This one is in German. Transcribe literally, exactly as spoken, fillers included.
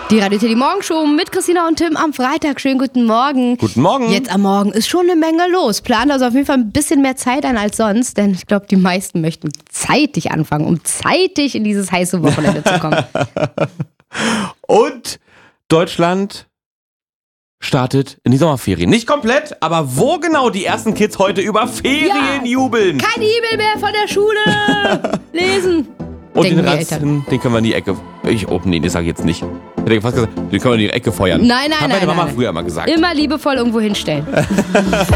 Die Radio Teddy Morgenshow mit Christina und Tim am Freitag. Schönen guten Morgen. Guten Morgen. Jetzt am Morgen ist schon eine Menge los. Plant also auf jeden Fall ein bisschen mehr Zeit ein als sonst, denn ich glaube, die meisten möchten zeitig anfangen, um zeitig in dieses heiße Wochenende zu kommen. Und Deutschland startet in die Sommerferien. Nicht komplett, aber wo genau die ersten Kids heute über Ferien Ja, jubeln. Kein E-Mail mehr von der Schule. Lesen. Und Denken den die Ranzen, Eltern. den können wir in die Ecke... Ich, oh nee, das sag ich jetzt nicht. Ich hätte fast gesagt, den können wir in die Ecke feuern. Nein, nein, Hat nein. meine Mama nein. früher immer gesagt. Immer liebevoll irgendwo hinstellen.